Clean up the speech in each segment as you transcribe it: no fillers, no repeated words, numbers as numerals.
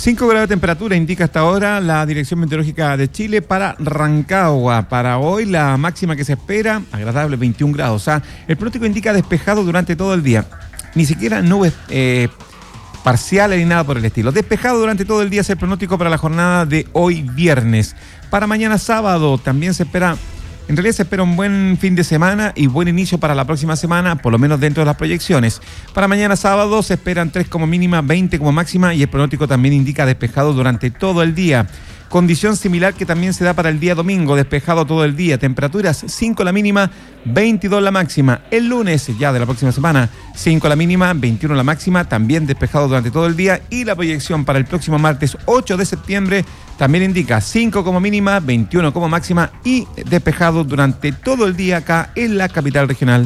5 grados de temperatura indica hasta ahora la Dirección Meteorológica de Chile para Rancagua. Para hoy la máxima que se espera, agradable, 21 grados. El pronóstico indica despejado durante todo el día. Ni siquiera nubes parciales ni nada por el estilo. Despejado durante todo el día es el pronóstico para la jornada de hoy viernes. Para mañana sábado también se espera... En realidad se espera un buen fin de semana y buen inicio para la próxima semana, por lo menos dentro de las proyecciones. Para mañana sábado se esperan 3 como mínima, 20 como máxima y el pronóstico también indica despejado durante todo el día. Condición similar que también se da para el día domingo, despejado todo el día. Temperaturas 5 la mínima, 22 la máxima. El lunes, ya de la próxima semana, 5 la mínima, 21 la máxima, también despejado durante todo el día. Y la proyección para el próximo martes 8 de septiembre también indica 5 como mínima, 21 como máxima y despejado durante todo el día acá en la capital regional.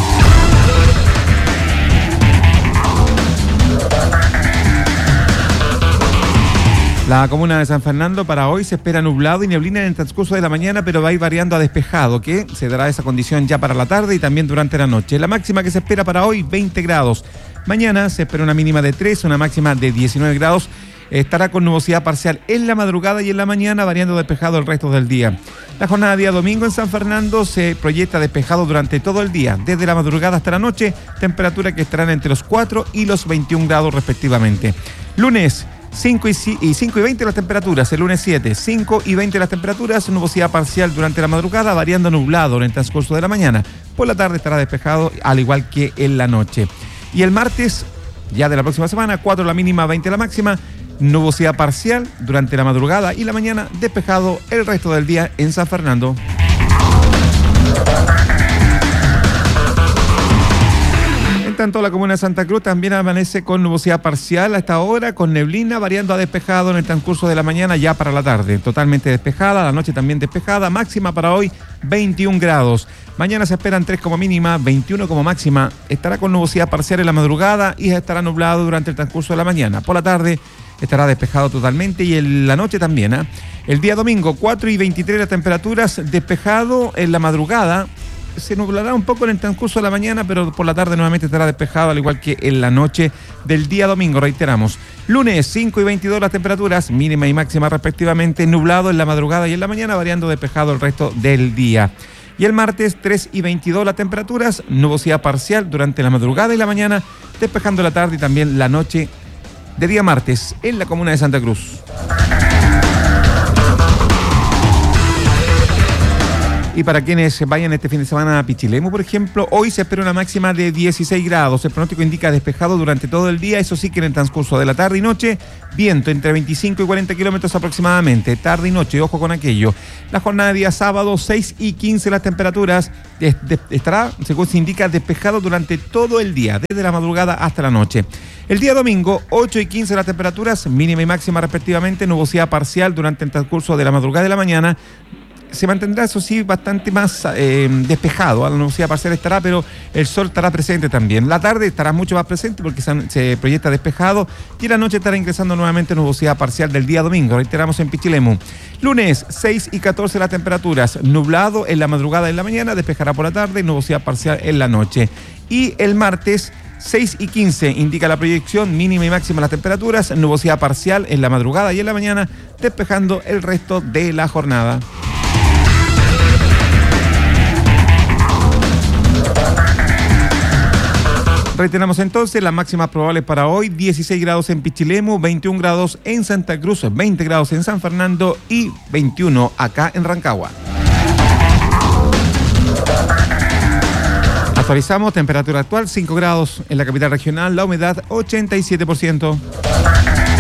La comuna de San Fernando para hoy se espera nublado y neblina en el transcurso de la mañana, pero va a ir variando a despejado, que se dará esa condición ya para la tarde y también durante la noche. La máxima que se espera para hoy, 20 grados. Mañana se espera una mínima de 3, una máxima de 19 grados. Estará con nubosidad parcial en la madrugada y en la mañana, variando despejado el resto del día. La jornada de día domingo en San Fernando se proyecta despejado durante todo el día, desde la madrugada hasta la noche, temperatura que estarán entre los 4 y los 21 grados respectivamente. Lunes, 5 y 20 las temperaturas, el lunes 7, 5 y 20 las temperaturas, nubosidad parcial durante la madrugada, variando nublado en el transcurso de la mañana. Por la tarde estará despejado, al igual que en la noche. Y el martes, ya de la próxima semana, 4 la mínima, 20 la máxima, nubosidad parcial durante la madrugada y la mañana, despejado el resto del día en San Fernando. Tanto la comuna de Santa Cruz también amanece con nubosidad parcial a esta hora, con neblina variando a despejado en el transcurso de la mañana ya para la tarde. Totalmente despejada, la noche también despejada, máxima para hoy 21 grados. Mañana se esperan 3 como mínima, 21 como máxima. Estará con nubosidad parcial en la madrugada y estará nublado durante el transcurso de la mañana. Por la tarde estará despejado totalmente y en la noche también. El día domingo 4 y 23 las temperaturas, despejado en la madrugada. Se nublará un poco en el transcurso de la mañana, pero por la tarde nuevamente estará despejado, al igual que en la noche del día domingo, reiteramos. Lunes, 5 y 22 las temperaturas, mínima y máxima respectivamente, nublado en la madrugada y en la mañana, variando despejado el resto del día. Y el martes, 3 y 22 las temperaturas, nubosidad parcial durante la madrugada y la mañana, despejando la tarde y también la noche de día martes en la comuna de Santa Cruz. Y para quienes vayan este fin de semana a Pichilemu, por ejemplo, hoy se espera una máxima de 16 grados. El pronóstico indica despejado durante todo el día, eso sí que en el transcurso de la tarde y noche, viento entre 25 y 40 kilómetros aproximadamente, tarde y noche, ojo con aquello. La jornada de día sábado, 6 y 15 las temperaturas, estará, según se indica, despejado durante todo el día, desde la madrugada hasta la noche. El día domingo, 8 y 15 las temperaturas, mínima y máxima respectivamente, nubosidad parcial durante el transcurso de la madrugada y la mañana. Se mantendrá, eso sí, bastante más despejado. La nubosidad parcial estará, pero el sol estará presente también. La tarde estará mucho más presente porque se proyecta despejado y la noche estará ingresando nuevamente nubosidad parcial del día domingo. Reiteramos en Pichilemu. Lunes, 6 y 14 las temperaturas. Nublado en la madrugada y en la mañana, despejará por la tarde y nubosidad parcial en la noche. Y el martes, 6 y 15 indica la proyección, mínima y máxima las temperaturas, nubosidad parcial en la madrugada y en la mañana, despejando el resto de la jornada. Reiteramos entonces las máximas probables para hoy: 16 grados en Pichilemu, 21 grados en Santa Cruz, 20 grados en San Fernando y 21 acá en Rancagua. Actualizamos, temperatura actual 5 grados en la capital regional, la humedad 87%.